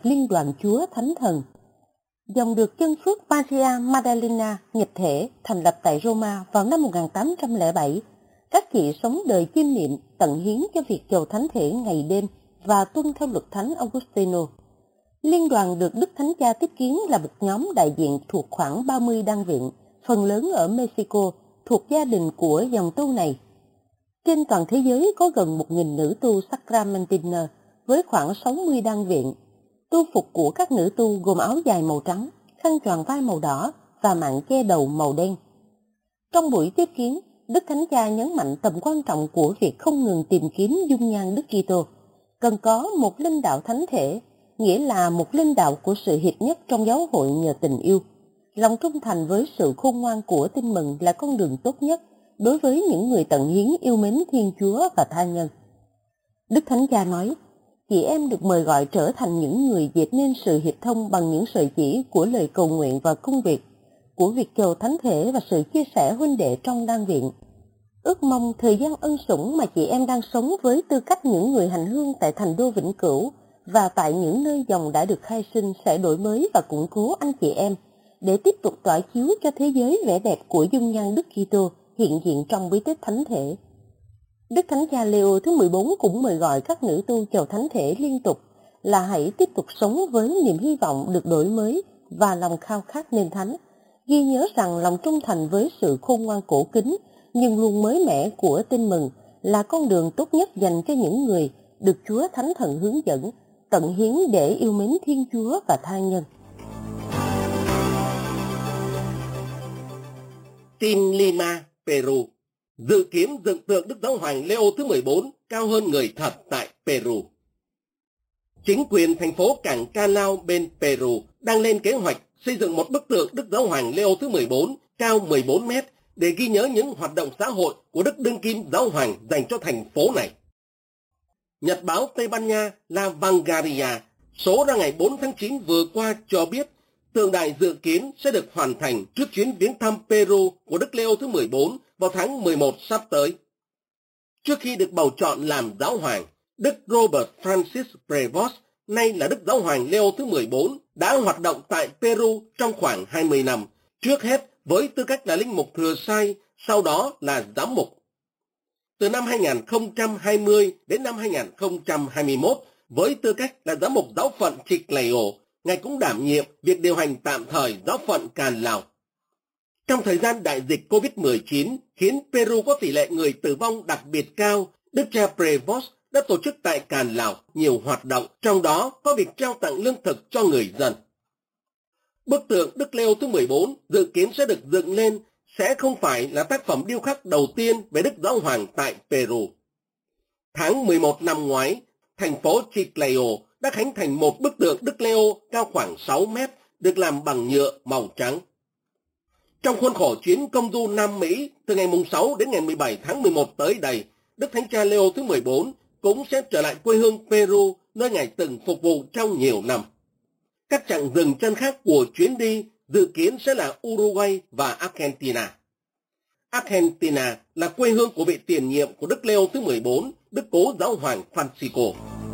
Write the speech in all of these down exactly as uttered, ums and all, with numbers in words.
Liên đoàn Chúa Thánh Thần. Dòng được chân phước Maria Maddalena nhập thể thành lập tại Roma vào năm một nghìn tám trăm lẻ bảy. Các chị sống đời chiêm niệm, tận hiến cho việc chầu thánh thể ngày đêm và tuân theo luật thánh Augustino. Liên đoàn được Đức Thánh Cha tiếp kiến là một nhóm đại diện thuộc khoảng ba mươi đan viện, phần lớn ở Mexico, thuộc gia đình của dòng tu này. Trên toàn thế giới có gần một nghìn nữ tu Sacramentiner với khoảng sáu mươi đan viện. Tu phục của các nữ tu gồm áo dài màu trắng, khăn choàng vai màu đỏ và mạng che đầu màu đen. Trong buổi tiếp kiến, Đức Thánh Cha nhấn mạnh tầm quan trọng của việc không ngừng tìm kiếm dung nhan Đức Kitô. Cần có một linh đạo thánh thể, nghĩa là một linh đạo của sự hiệp nhất trong giáo hội nhờ tình yêu. Lòng trung thành với sự khôn ngoan của Tin Mừng là con đường tốt nhất đối với những người tận hiến yêu mến Thiên Chúa và tha nhân. Đức Thánh Cha nói, chị em được mời gọi trở thành những người dệt nên sự hiệp thông bằng những sợi chỉ của lời cầu nguyện và công việc, của việc chầu thánh thể và sự chia sẻ huynh đệ trong đan viện. Ước mong thời gian ân sủng mà chị em đang sống với tư cách những người hành hương tại thành đô Vĩnh Cửu và tại những nơi dòng đã được khai sinh sẽ đổi mới và củng cố anh chị em để tiếp tục tỏa chiếu cho thế giới vẻ đẹp của dung nhan Đức Kitô hiện diện trong bí tích thánh thể. Đức Thánh Cha Leo thứ mười bốn cũng mời gọi các nữ tu chầu thánh thể liên tục là hãy tiếp tục sống với niềm hy vọng được đổi mới và lòng khao khát nên thánh, ghi nhớ rằng lòng trung thành với sự khôn ngoan cổ kính nhưng luôn mới mẻ của Tin Mừng là con đường tốt nhất dành cho những người được Chúa Thánh Thần hướng dẫn, tận hiến để yêu mến Thiên Chúa và tha nhân. Tin Lima, Peru. Dự kiến dựng tượng Đức Giáo Hoàng Leo thứ mười bốn cao hơn người thật tại Peru. Chính quyền thành phố Cảng Callao bên Peru đang lên kế hoạch xây dựng một bức tượng Đức Giáo Hoàng Leo thứ mười bốn cao mười bốn mét để ghi nhớ những hoạt động xã hội của Đức Đương Kim Giáo Hoàng dành cho thành phố này. Nhật báo Tây Ban Nha La Vanguardia số ra ngày bốn tháng chín vừa qua cho biết tượng đài dự kiến sẽ được hoàn thành trước chuyến viếng thăm Peru của Đức Leo thứ mười bốn vào tháng mười một sắp tới. Trước khi được bầu chọn làm giáo hoàng, Đức Robert Francis Prevost, nay là Đức Giáo Hoàng Leo thứ mười bốn, đã hoạt động tại Peru trong khoảng hai mươi năm, trước hết với tư cách là linh mục thừa sai, sau đó là giám mục. Từ năm hai nghìn không trăm hai mươi đến năm hai nghìn không trăm hai mươi mốt, với tư cách là giám mục giáo phận Chiclayo, Ngài cũng đảm nhiệm việc điều hành tạm thời giáo phận Callao. Trong thời gian đại dịch covid mười chín khiến Peru có tỷ lệ người tử vong đặc biệt cao, Đức cha Prevost đã tổ chức tại Callao nhiều hoạt động, trong đó có việc trao tặng lương thực cho người dân. Bức tượng Đức Leo thứ mười bốn dự kiến sẽ được dựng lên sẽ không phải là tác phẩm điêu khắc đầu tiên về Đức Giáo Hoàng tại Peru. Tháng mười một năm ngoái, thành phố Chiclayo đã khánh thành một bức tượng Đức Leo cao khoảng sáu mét, được làm bằng nhựa màu trắng. Trong khuôn khổ chuyến công du Nam Mỹ từ ngày sáu đến ngày mười bảy tháng mười một tới đây, Đức Thánh Cha Leo thứ mười bốn cũng sẽ trở lại quê hương Peru, nơi Ngài từng phục vụ trong nhiều năm. Các chặng dừng chân khác của chuyến đi dự kiến sẽ là Uruguay và Argentina. Argentina là quê hương của vị tiền nhiệm của Đức Leo thứ mười bốn, Đức Cố Giáo Hoàng Francisco.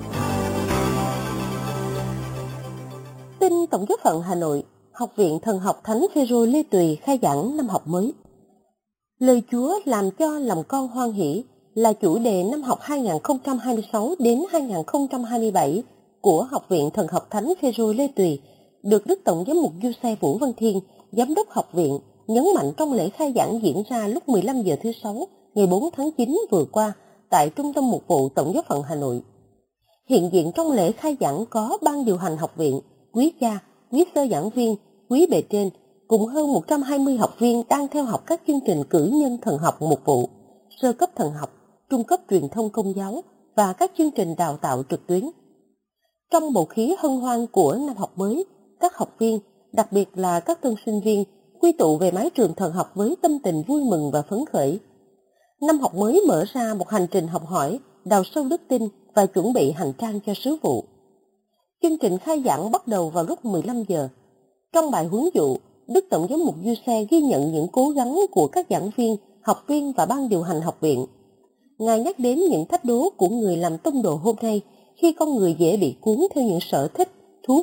Tin Tổng giáo phận Hà Nội, Học viện Thần học Thánh Phêrô Lê Tùy khai giảng năm học mới. Lời Chúa làm cho lòng con hoan hỷ là chủ đề năm học hai nghìn không trăm hai mươi sáu đến hai nghìn không trăm hai mươi bảy của Học viện Thần học Thánh Phêrô Lê Tùy, được Đức Tổng giám mục Giuse Vũ Văn Thiên, Giám đốc học viện, nhấn mạnh trong lễ khai giảng diễn ra lúc mười lăm giờ thứ Sáu, ngày bốn tháng chín vừa qua tại Trung tâm Mục vụ Tổng giáo phận Hà Nội. Hiện diện trong lễ khai giảng có ban điều hành học viện, quý cha, quý sơ giảng viên, quý bề trên, cùng hơn một trăm hai mươi học viên đang theo học các chương trình cử nhân thần học mục vụ, sơ cấp thần học, trung cấp truyền thông công giáo và các chương trình đào tạo trực tuyến. Trong bầu khí hân hoan của năm học mới, các học viên, đặc biệt là các tân sinh viên, quy tụ về mái trường thần học với tâm tình vui mừng và phấn khởi. Năm học mới mở ra một hành trình học hỏi, đào sâu đức tin và chuẩn bị hành trang cho sứ vụ. Chương trình khai giảng bắt đầu vào lúc mười lăm giờ. Trong bài huấn dụ, Đức Tổng giám mục Giuse ghi nhận những cố gắng của các giảng viên, học viên và ban điều hành học viện. Ngài nhắc đến những thách đố của người làm tông đồ hôm nay khi con người dễ bị cuốn theo những sở thích,